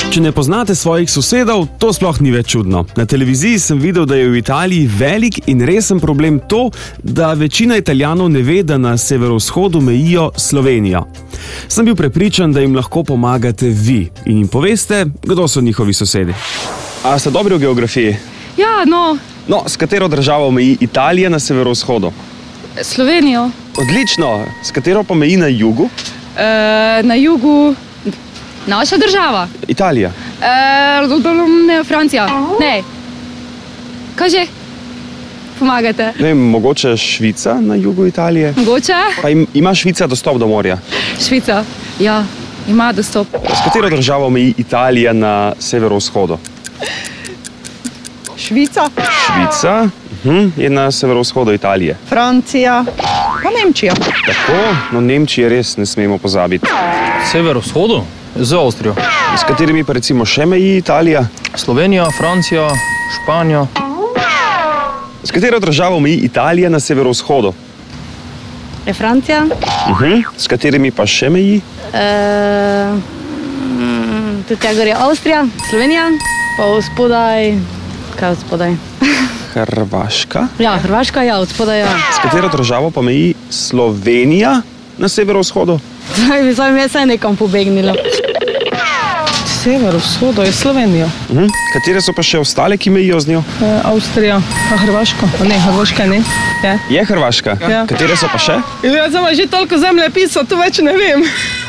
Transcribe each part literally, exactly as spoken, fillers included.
Če ne poznate svojih sosedov, to sploh ni več čudno. Na televiziji sem videl, da je v Italiji velik in resen problem to, da večina Italijanov ne ve, da na severovzhodu mejijo Slovenijo. Sem bil prepričan, da jim lahko pomagate vi in jim poveste, kdo so njihovi sosedi. A ste dobri v geografiji? Ja, no. No, s katero državo meji Italija na severovzhodu? Slovenijo. Odlično. S katero pa meji na jugu? E, na jugu naša država. Italija. E, ne, Francija. Ne. Kaj že? Pomagate. Ne, mogoče Švica na jugu Italije? Mogoče. Pa ima Švica dostop do morja? Švica, ja, ima dostop. S katero državo meji Italija na severovzhodu? Švica. Švica uh-huh, je na severovzhodu Italije. Francija, pa Nemčija. Tako, no Nemčije res ne smemo pozabiti. Severovzhodu? Z Avstrijo. S katerimi pa recimo še meji Italija? Slovenija, Francija, Španija. S katero državo meji Italija na severovzhodu? Je Francija. Uh-huh. S katerimi pa še meji? E, tudi tega je Avstrija, Slovenija, pa spodaj, kaj od spodaj? Hrvaška. Ja, Hrvaška, ja, od spodaj, ja. S katero državo pa meji Slovenija na severovzhodu? Zdaj mi je saj nekam pobegnilo. Severovzhodu je Slovenija. Uh-huh. Katere so pa še ostale, ki mejijo z njo? E, Avstrija, a Hrvaška. Ne, Hrvaška ne. Je, je Hrvaška? Ja. Katere so pa še? Ja, zdaj že toliko zemljepisov, tu več ne vem.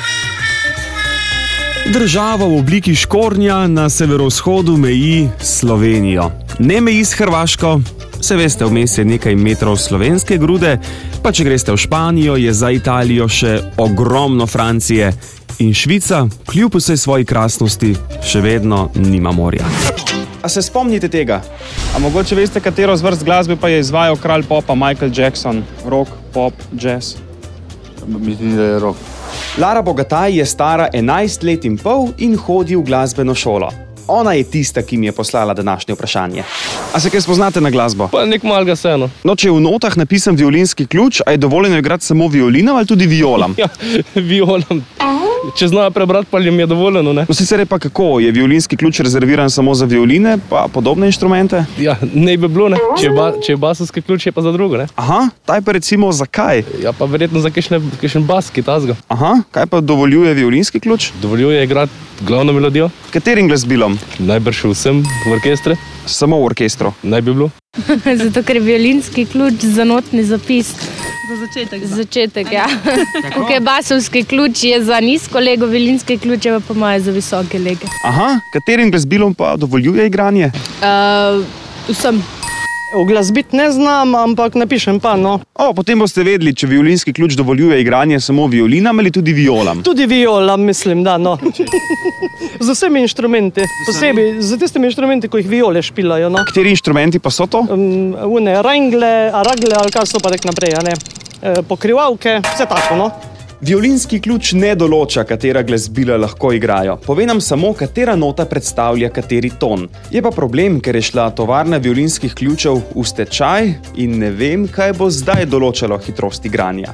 Država v obliki škornja na severovzhodu meji Slovenijo. Ne meji s Hrvaško, se veste, vmes je nekaj metrov slovenske grude, pa če greste v Španijo, je za Italijo še ogromno Francije in Švica, kljub vsej svoji krasnosti, še vedno nima morja. A se spomnite tega? A mogoče veste, katero zvrst glasbe pa je izvajal kralj popa Michael Jackson? Rock, pop, jazz? Mislim, da je rock. Lara Bogataj je stara enajst let in pol in hodi v glasbeno šolo. Ona je tista, ki mi je poslala današnje vprašanje. A se kaj spoznate na glasbo? Pa nek malega seno. No, če je v notah napisan violinski ključ, a je dovoljeno igrati samo violinom ali tudi violam? Ja, violam. Če znajo prebrati, pa jim je dovoljeno, ne? No, sicer je pa kako, je violinski ključ rezerviran samo za violine, pa podobne inštrumente? Ja, ne bi bilo, ne? Če je, ba, če je basovski ključ, je pa za drugo, ne? Aha, taj pa recimo zakaj? Ja, pa verjetno za kakšen bas, ki tazga. Aha, kaj pa dovoljuje violinski ključ? Dovoljuje igrati glavno melodijo. Katerim glasbilom? Najbrž vsem v orkestre. Samo v orkestru? Naj bi bilo. Zato, ker je violinski ključ za notni zapis. Za začetek. Za začetek, ja. Ok, basovski ključ je za nizko lego, violinski ključ je pa imajo za visoke lege. Aha, katerim glasbilom pa dovoljuje igranje? Uh, vsem. V glasbit ne znam, ampak napišem pa, no. O, potem boste vedeli, če violinski ključ dovoljuje igranje samo violinam ali tudi violam. Tudi violam, mislim, da, no. Z vsemi inštrumenti, posebej z tistimi inštrumenti, ko jih viole špilajo, no. Kateri inštrumenti pa so to? Um, une, rangle, aragle, ali kaj so pa tak naprej, a ne. E, pokrivalke, vse tako, no. Violinski ključ ne določa, katera glasbila lahko igrajo. Pove nam samo, katera nota predstavlja kateri ton. Je pa problem, ker je šla tovarna violinskih ključev v stečaj in ne vem, kaj bo zdaj določalo hitrost igranja.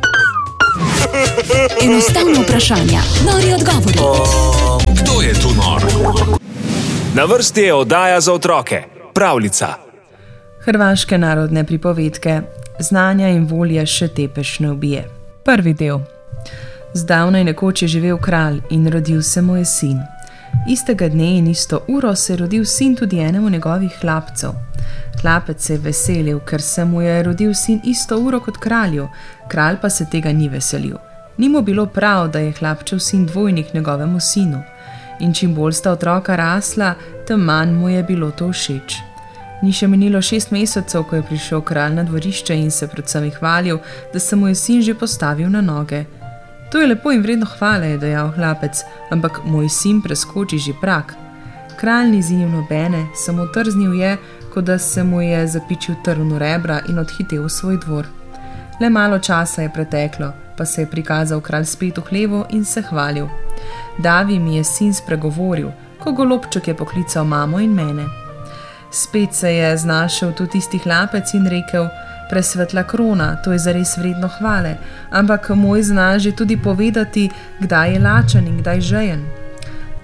Enostavno vprašanje, nori odgovori. O, kdo je tu nor? Na vrsti je oddaja za otroke. Pravljica. Hrvaške narodne pripovedke. Znanja in volje še tepeš ne ubije. Prvi del. Zdavnaj nekoč je živel kralj in rodil se mu je sin. Istega dne in isto uro se je rodil sin tudi enemu njegovih hlapcev. Hlapec se je veselil, ker se mu je rodil sin isto uro kot kralju, kralj pa se tega ni veselil. Ni mu bilo prav, da je hlapčev sin dvojnik njegovemu sinu. In čim bolj sta otroka rasla, tem manj mu je bilo to všeč. Ni še minilo šest mesecev, ko je prišel kralj na dvorišče in se predvsem hvalil, da se mu je sin že postavil na noge. To je lepo in vredno hvale, je dejal hlapec, ampak moj sin preskoči že prag. Kralj ni zinil nobene, samo trznil je, kot da se mu je zapičil trn v rebra in odhitel v svoj dvor. Le malo časa je preteklo, pa se je prikazal kralj spet v hlevu in se hvalil. Davi mi je sin spregovoril, ko golobček je poklical mamo in mene. Spet se je znašel tudi tisti hlapec in rekel: presvetla krona, to je zares vredno hvale, ampak moj zna že tudi povedati, kdaj je lačen in kdaj žejen.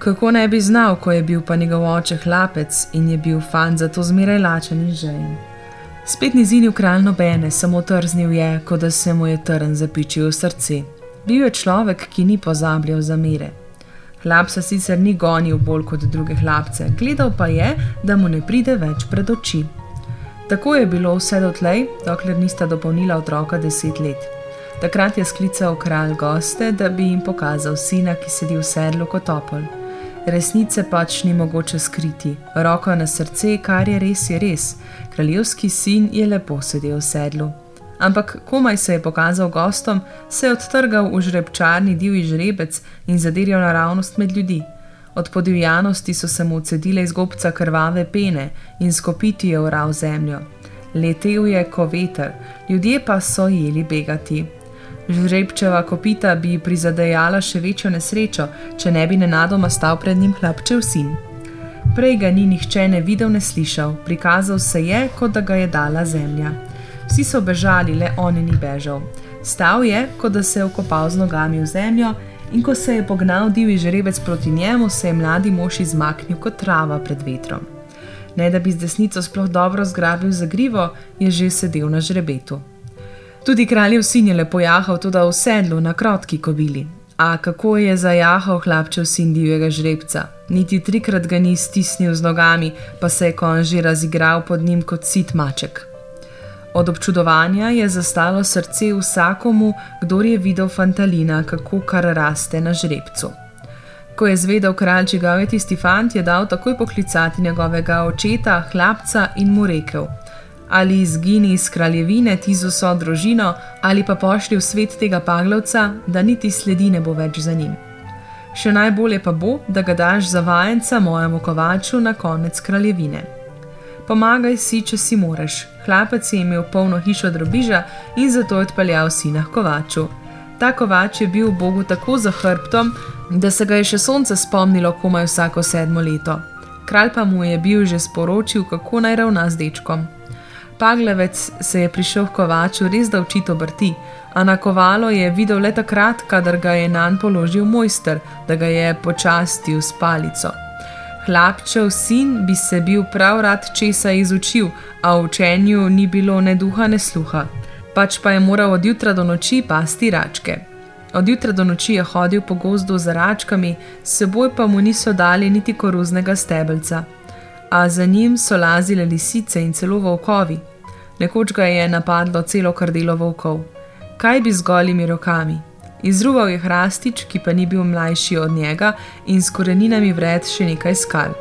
Kako ne bi znal, ko je bil pa njegov oče hlapec in je bil fant zato zmeraj lačen in žejen. Spet ni zinil kralj nobene, samo trznil je, kot da se mu je trn zapičil v srce. Bil je človek, ki ni pozabljal zamere. Hlapca sicer ni gonil bolj kot druge hlapce, gledal pa je, da mu ne pride več pred oči. Tako je bilo vse dotlej, dokler nista dopolnila otroka deset let. Takrat je sklical kralj goste, da bi jim pokazal sina, ki sedi v sedlu kot topol. Resnice pač ni mogoče skriti, roko na srce, kar je res, je res. Kraljevski sin je lepo sedel v sedlu. Ampak komaj se je pokazal gostom, se je odtrgal v žrebčarni divji žrebec in zadirjal naravnost med ljudi. Od podivjanosti so se mu cedile iz gobca krvave pene in s kopiti je oral zemljo. Letel je ko veter, ljudje pa so jeli begati. Žrebčeva kopita bi prizadejala še večjo nesrečo, če ne bi nenadoma stal pred njim hlapčev sin. Prej ga ni nihče ne videl, ne slišal, prikazal se je, kot da ga je dala zemlja. Vsi so bežali, le on ni bežal. Stal je, kot da se je okopal z nogami v zemljo, in ko se je pognal divji žrebec proti njemu, se je mladi mož izmaknil kot trava pred vetrom. Ne da bi z desnico sploh dobro zgrabil za grivo, je že sedel na žrebetu. Tudi kraljev sin je lepo jahal, tudi v sedlu na krotki kobili. A kako je zajahal hlapčev sin divjega žrebca? Niti trikrat ga ni stisnil z nogami, pa se je konj že razigral pod njim kot sit maček. Od občudovanja je zastalo srce vsakomu, kdor je videl fantalina, kako kar raste na žrebcu. Ko je zvedel kralj, čigav je tisti fant, je dal takoj poklicati njegovega očeta, hlapca in mu rekel: ali izgini iz kraljevine ti z vso družino, ali pa pošli v svet tega paglavca, da niti sledi ne bo več za njim. Še najbolje pa bo, da ga daš za vajenca mojemu kovaču na konec kraljevine. Pomagaj si, če si moreš. Hlapec je imel polno hišo drobiža in zato je odpeljal sina k kovaču. Ta kovač je bil Bogu tako za hrbtom, da se ga je še sonce spomnilo komaj vsako sedmo leto. Kralj pa mu je bil že sporočil, kako naj ravna z dečkom. Paglavec se je prišel k kovaču res da očito brti, a na kovalo je videl le takrat, kadar ga je nanj položil mojster, da ga je počastil s palico. Hlapčev sin bi se bil prav rad česa izučil, a v učenju ni bilo ne duha, ne sluha. Pač pa je moral od jutra do noči pasti račke. Od jutra do noči je hodil po gozdu za račkami, s seboj pa mu niso dali niti koruznega stebelca. A za njim so lazile lisice in celo volkovi. Nekoč ga je napadlo celo krdelo volkov. Kaj bi z golimi rokami? Izruval je hrastič, ki pa ni bil mlajši od njega, in s koreninami vred še nekaj skal.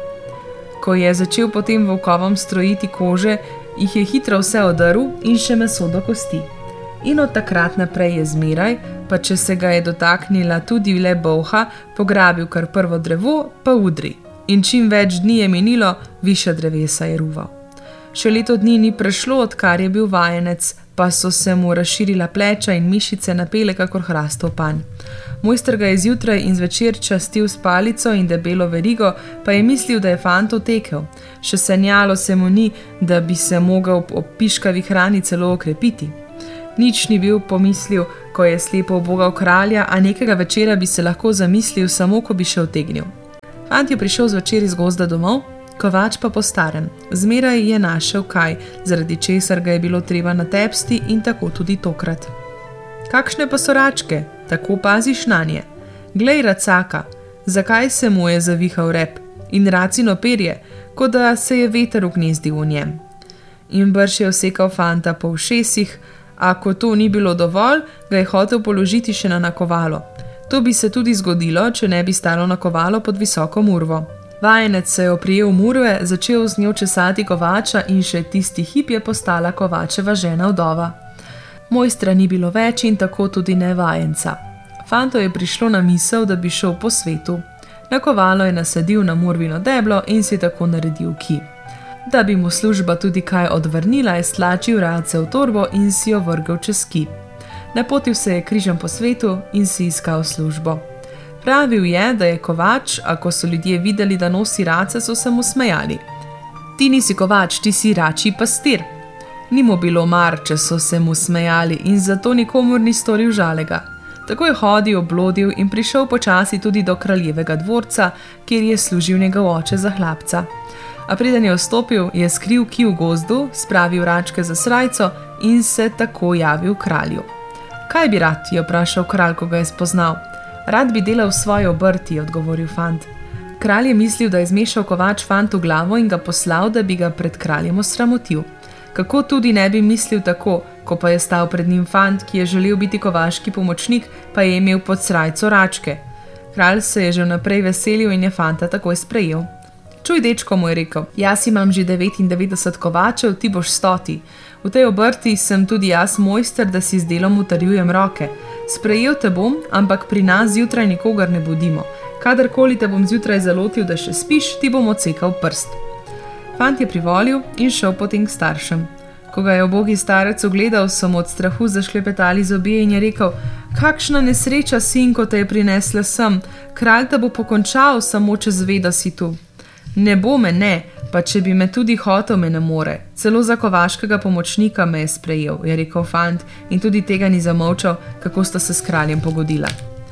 Ko je začel potem volkovom strojiti kože, jih je hitro vse odrl in še meso do kosti. In od takrat naprej je zmeraj, pa če se ga je dotaknila tudi le bolha, pograbil kar prvo drevo, pa udri. In čim več dni je minilo, višja drevesa je ruval. Še leto dni ni prešlo, odkar je bil vajenec, pa so se mu razširila pleča in mišice napele kakor hrastov panj. Mojster ga je zjutraj in zvečer častil s palico in debelo verigo, pa je mislil, da je fant utekel. Še sanjalo se mu ni, da bi se mogel ob piškavi hrani celo okrepiti. Nič ni bil pomislil, ko je slepo ubogal kralja, a nekega večera bi se lahko zamislil, samo ko bi še utegnil. Fant je prišel zvečer iz gozda domov, kovač pa postaren. Zmeraj je našel kaj, zaradi česar ga je bilo treba natepsti in tako tudi tokrat. Kakšne pa so račke? Tako paziš nanje. Glej racaka, zakaj se mu je zavihal rep in racino perje, kot da se je veter ugnezdil v njem. In brž je vsekal fanta po ušesih, a ko to ni bilo dovolj, ga je hotel položiti še na nakovalo. To bi se tudi zgodilo, če ne bi stalo nakovalo pod visoko murvo. Vajenec se je oprijel murve, začel z njo česati kovača in še tisti hip je postala kovačeva žena vdova. Mojstra ni bilo več in tako tudi ne vajenca. Fanto je prišlo na misel, da bi šel po svetu. Nakovalo je nasadil na murvino deblo in si tako naredil kij. Da bi mu služba tudi kaj odvrnila, je stlačil race v torbo in si jo vrgel čez kij. Napotil se je križem po svetu in si iskal službo. Pravil je, da je kovač, a ko so ljudje videli, da nosi race, so se mu smejali. Ti nisi kovač, ti si račji pastir. Ni mu bilo mar, če so se mu smejali in zato nikomur ni storil žalega. Tako je hodil, oblodil in prišel počasi tudi do kraljevega dvorca, kjer je služil njegov oče za hlapca. A preden je vstopil, je skril kij v gozdu, spravil račke za srajco in se tako javil kralju. Kaj bi rad, je vprašal kralj, ko ga je spoznal. Rad bi delal v svoji obrti, je odgovoril fant. Kralj je mislil, da je zmešal kovač fantu glavo in ga poslal, da bi ga pred kraljem osramotil. Kako tudi ne bi mislil tako, ko pa je stal pred njim fant, ki je želel biti kovaški pomočnik, pa je imel pod srajco račke. Kralj se je že vnaprej veselil in je fanta takoj sprejel. Čuj, dečko, mu je rekel, jaz imam že devetindevetdeset kovačev, ti boš stoti. V tej obrti sem tudi jaz mojster, da si z delom utrjujem roke. Sprejel te bom, ampak pri nas zjutraj nikogar ne budimo. Kadarkoli te bom zjutraj zalotil, da še spiš, ti bom odsekal prst. Fant je privolil in šel potem k staršem. Ko ga je ubogi starec ugledal, so mu od strahu zašklepetali zobje in je rekel, kakšna nesreča, sinko, te je prinesla sem. Kralj te bo pokončal, samo če zve, da si tu. Ne bo me, ne, pa če bi me tudi hotel, me ne more. Celo za kovaškega pomočnika me je sprejel, je rekel fant in tudi tega ni zamolčal, kako sta se s kraljem pogodila.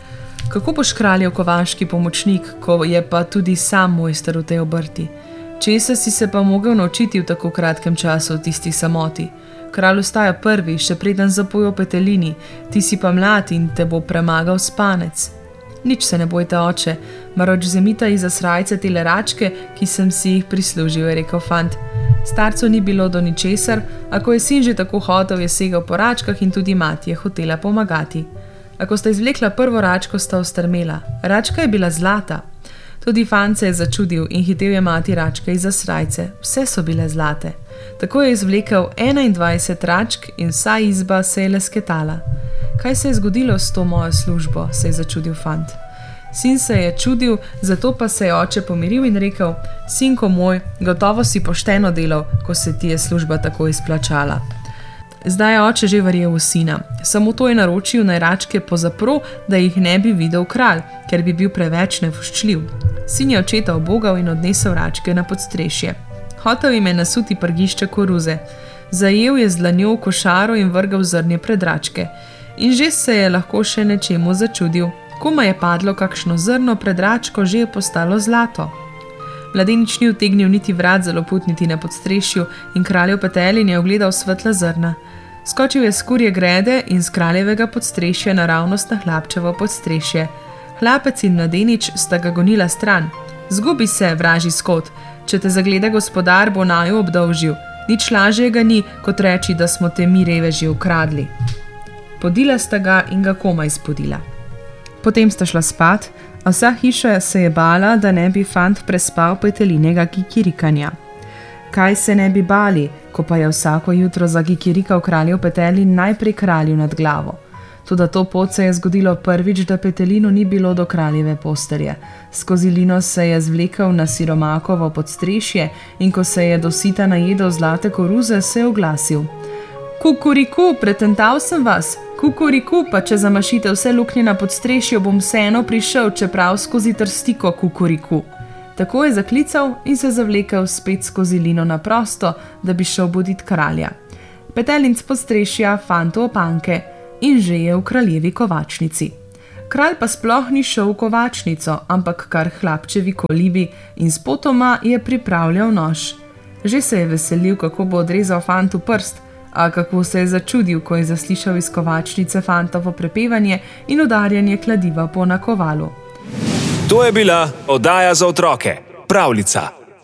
Kako boš kraljev kovaški pomočnik, ko je pa tudi sam mojster v tej obrti? Česa si se pa mogel naučiti v tako kratkem času v tisti samoti? Kralj ostaja prvi, še preden zapojo petelini, ti si pa mlad in te bo premagal spanec. Nič se ne bojte, oče, maroč vzemita iza srajce tele račke, ki sem si jih prislužil, je rekel fant. Starcu ni bilo do ničesar, a ko je sin že tako hotel, je segel po račkah in tudi mati je hotela pomagati. A ko sta izvlekla prvo račko, sta ostrmela. Račka je bila zlata. Tudi fant se je začudil in hitel je mati račke iza srajce. Vse so bile zlate. Tako je izvlekel enaindvajset račk in vsa izba se je lesketala. Kaj se je zgodilo s to mojo službo, se je začudil fant. Sin se je čudil, zato pa se je oče pomiril in rekel, sinko moj, gotovo si pošteno delal, ko se ti je služba tako izplačala. Zdaj je oče že verjel v sina, samo to je naročil naj račke pozapro, da jih ne bi videl kralj, ker bi bil preveč nevoščljiv. Sin je očeta obogal in odnesel račke na podstrešje. Hotel jim je nasuti prgišče koruze. Zajel je z dlanjo košaro in vrgal zrnje pred račke. In že se je lahko še nečemu začudil. Koma je padlo kakšno zrno pred račko, že je postalo zlato. Mladenič ni utegnil niti vrat zaloputniti na podstrešju in kraljev petelin je ogledal svetla zrna. Skočil je s kurje grede in z kraljevega podstrešja naravnost na hlapčevo podstrešje. Hlapec in mladenič sta ga gonila stran. Zgubi se, vraži skot, če te zagleda gospodar, bo naju obdolžil. Nič lažjega ni, kot reči, da smo te mi reveži ukradli. Podila sta ga in ga komaj spodila. Potem sta šla spat, a vsa hiša se je bala, da ne bi fant prespal petelinega kikirikanja. Kaj se ne bi bali, ko pa je vsako jutro zagikirikal kraljev petelin najprej kralju nad glavo. Toda to pot se je zgodilo prvič, da petelinu ni bilo do kraljeve posterje. Skozi lino se je zvlekel na siromakovo podstrešje in ko se je dosita najedel zlate koruze, se je oglasil. Kukuriku, pretental sem vas. Kukuriku, pa če zamašite vse luknje na podstrešju, bom vseeno prišel, čeprav skozi trstiko kukuriku. Tako je zaklical in se zavlekel spet skozi lino na prosto, da bi šel budit kralja. Petelin s podstrešja fantu opanke in že je v kraljevi kovačnici. Kralj pa sploh ni šel v kovačnico, ampak kar hlapčevi kolibi in spotoma je pripravljal nož. Že se je veselil, kako bo odrezal fantu prst, a kako se je začudil, ko je zaslišal iz kovačnice fantovo prepevanje in udarjanje kladiva po nakovalu. To je bila oddaja za otroke, Pravljica.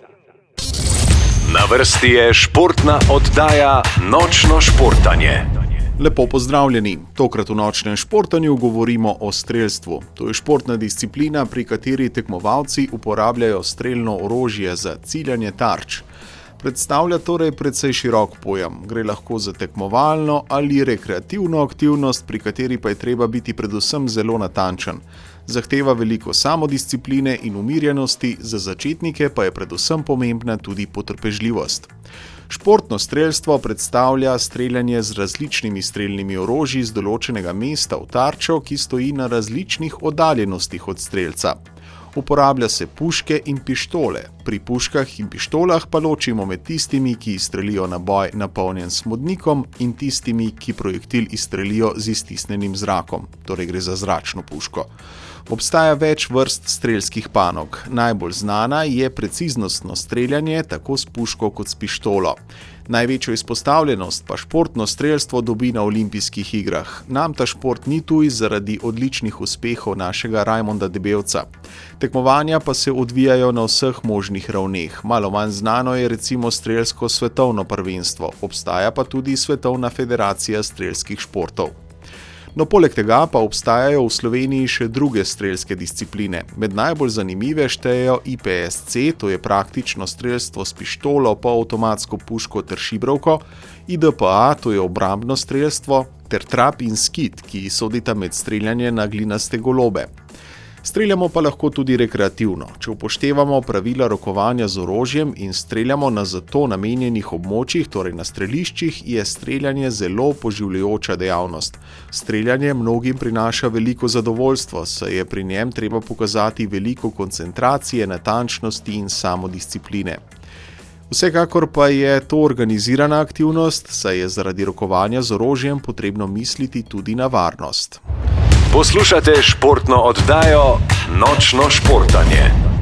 Na vrsti je športna oddaja Nočno športanje. Lepo pozdravljeni. Tokrat v nočnem športanju govorimo o strelstvu. To je športna disciplina, pri kateri tekmovalci uporabljajo strelno orožje za ciljanje tarč. Predstavlja torej precej širok pojem. Gre lahko za tekmovalno ali rekreativno aktivnost, pri kateri pa je treba biti predvsem zelo natančen. Zahteva veliko samodiscipline in umirjenosti, za začetnike pa je predvsem pomembna tudi potrpežljivost. Športno strelstvo predstavlja streljanje z različnimi strelnimi orožji z določenega mesta v tarčo, ki stoji na različnih oddaljenostih od strelca. Uporablja se puške in pištole. Pri puškah in pištolah pa ločimo med tistimi, ki izstrelijo naboj napolnjen s smodnikom in tistimi, ki projektil izstrelijo z iztisnjenim zrakom, torej gre za zračno puško. Obstaja več vrst strelskih panog. Najbolj znana je preciznostno streljanje tako s puško kot s pištolo. Največjo izpostavljenost pa športno strelstvo dobi na olimpijskih igrah. Nam ta šport ni tuj zaradi odličnih uspehov našega Rajmonda Debevca. Tekmovanja pa se odvijajo na vseh možnih ravneh. Malo manj znano je recimo strelsko svetovno prvenstvo. Obstaja pa tudi Svetovna federacija strelskih športov. No, poleg tega pa obstajajo v Sloveniji še druge strelske discipline. Med najbolj zanimive štejejo I P S C, to je praktično strelstvo s pištolo, polavtomatsko puško ter šibrovko, I D P A, to je obrambno strelstvo, ter trap in skit, ki sodita med streljanje na glinaste golobe. Streljamo pa lahko tudi rekreativno. Če upoštevamo pravila rokovanja z orožjem in streljamo na za to namenjenih območjih, torej na streliščih, je streljanje zelo poživljajoča dejavnost. Streljanje mnogim prinaša veliko zadovoljstvo, saj je pri njem treba pokazati veliko koncentracije, natančnosti in samodiscipline. Vsekakor pa je to organizirana aktivnost, saj je zaradi rokovanja z orožjem potrebno misliti tudi na varnost. Poslušate športno oddajo Nočno športanje.